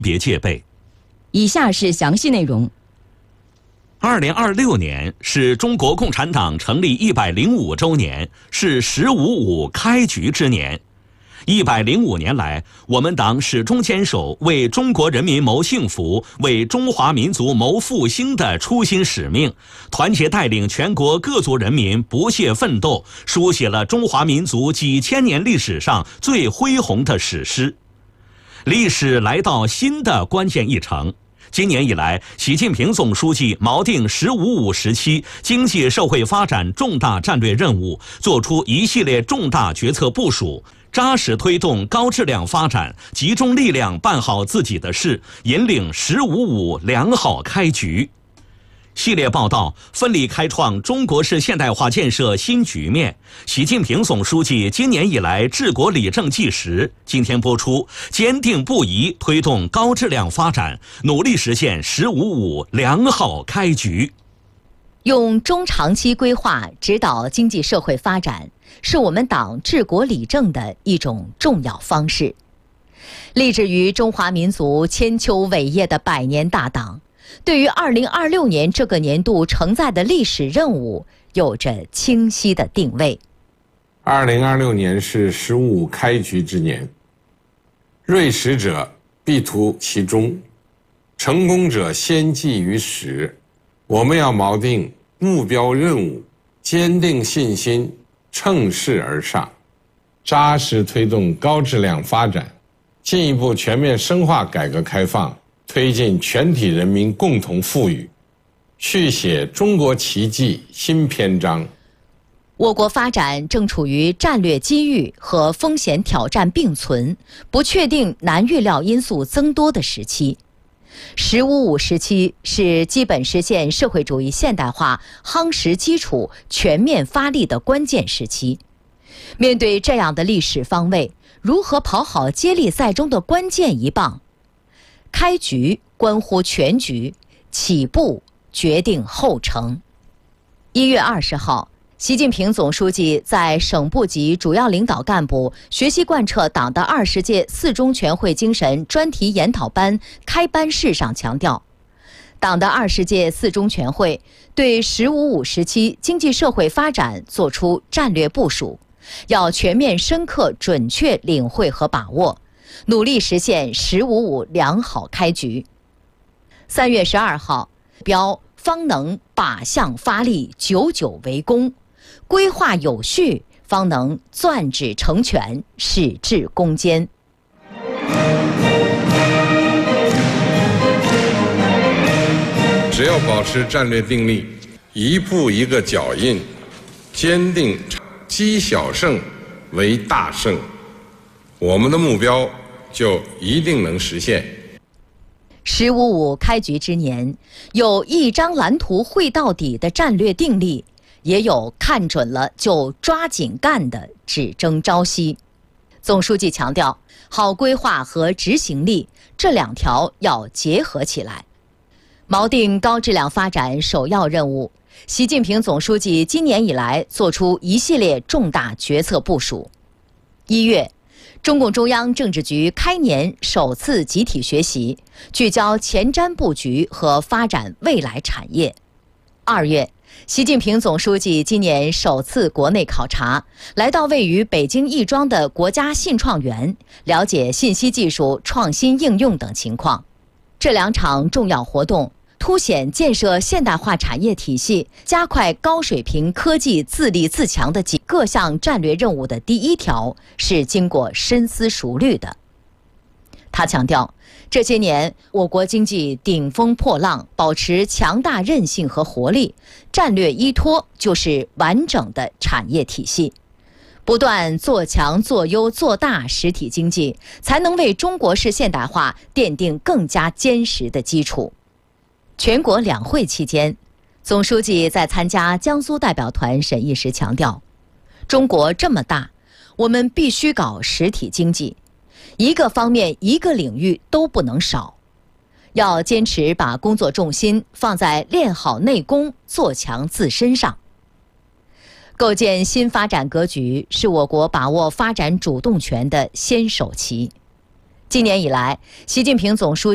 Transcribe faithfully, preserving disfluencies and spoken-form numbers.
别戒备。 以下是详细内容。 二零二六年是中国共产党成立一百零五周年，是“十五五”开局之年。一百零五年来，我们党始终坚守为中国人民谋幸福、为中华民族谋复兴的初心使命，团结带领全国各族人民不懈奋斗，书写了中华民族几千年历史上最恢宏的史诗。历史来到新的关键一程。今年以来，习近平总书记锚定“十五五”时期经济社会发展重大战略任务，作出一系列重大决策部署，扎实推动高质量发展，集中力量办好自己的事，引领“十五五”良好开局。系列报道奋力开创中国式现代化建设新局面。习近平总书记今年以来治国理政纪实，今天播出，坚定不移推动高质量发展，努力实现“十五五”良好开局。 用中长期规划指导经济社会发展，是我们党治国理政的一种重要方式。立志于中华民族千秋伟业的百年大党，对于二零二六年这个年度承载的历史任务有着清晰的定位。 二零二六年是“十五五”开局之年，锐实者必图其中，成功者先记于始。我们要锚定目标任务，坚定信心，乘势而上，扎实推动高质量发展，进一步全面深化改革开放，推进全体人民共同富裕，续写中国奇迹新篇章。 我国发展正处于战略机遇和风险挑战并存、不确定难预料因素增多的时期。十五五时期是基本实现社会主义现代化夯实基础、全面发力的关键时期。面对这样的历史方位，如何跑好接力赛中的关键一棒？开局关乎全局，起步决定后程。一月二十号，习近平总书记在省部级主要领导干部学习贯彻党的二十届四中全会精神专题研讨班开班式上强调，党的二十届四中全会对“十五五”时期经济社会发展作出战略部署，要全面深刻准确领会和把握，努力实现“十五五”良好开局。三月十二号，标方能靶向发力，久久为功。规划有序，方能攥指成拳，矢志攻坚。 只要保持战略定力，一步一个脚印，坚定积小胜为大胜，我们的目标就一定能实现。 十五五开局之年，有一张蓝图绘到底的战略定力，也有看准了就抓紧干的只争朝夕。总书记强调，好规划和执行力这两条要结合起来。锚定高质量发展首要任务，习近平总书记今年以来作出一系列重大决策部署。一月，中共中央政治局开年首次集体学习，聚焦前瞻布局和发展未来产业。二月，习近平总书记今年首次国内考察，来到位于北京亦庄的国家信创园，了解信息技术创新应用等情况。这两场重要活动凸显建设现代化产业体系、加快高水平科技自立自强的几各项战略任务的第一条是经过深思熟虑的。他强调，这些年我国经济顶风破浪，保持强大韧性和活力，战略依托就是完整的产业体系。不断做强做优做大实体经济，才能为中国式现代化奠定更加坚实的基础。全国两会期间，总书记在参加江苏代表团审议时强调，中国这么大，我们必须搞实体经济，一个方面一个领域都不能少，要坚持把工作重心放在练好内功、做强自身上。构建新发展格局是我国把握发展主动权的先手棋。今年以来，习近平总书记